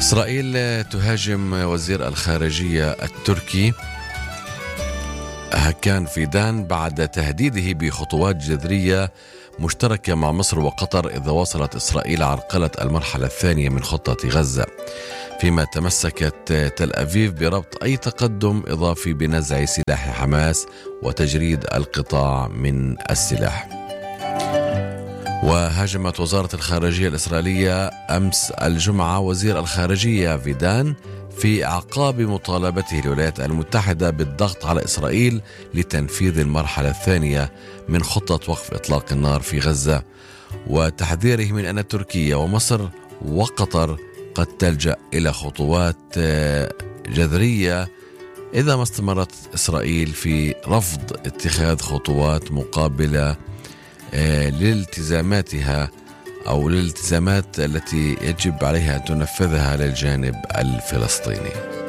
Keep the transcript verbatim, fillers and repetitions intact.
إسرائيل تهاجم وزير الخارجية التركي هكان فيدان بعد تهديده بخطوات جذرية مشتركة مع مصر وقطر إذا وصلت إسرائيل عرقلة المرحلة الثانية من خطة غزة، فيما تمسكت تل أبيب بربط أي تقدم إضافي بنزع سلاح حماس وتجريد القطاع من السلاح. وهاجمت وزارة الخارجية الإسرائيلية أمس الجمعة وزير الخارجية فيدان في أعقاب مطالبته الولايات المتحدة بالضغط على إسرائيل لتنفيذ المرحلة الثانية من خطة وقف إطلاق النار في غزة، وتحذيره من أن تركيا ومصر وقطر قد تلجأ إلى خطوات جذرية إذا ما استمرت إسرائيل في رفض اتخاذ خطوات مقابلة لالتزاماتها أو للالتزامات التي يجب عليها أن تنفذها للجانب الفلسطيني.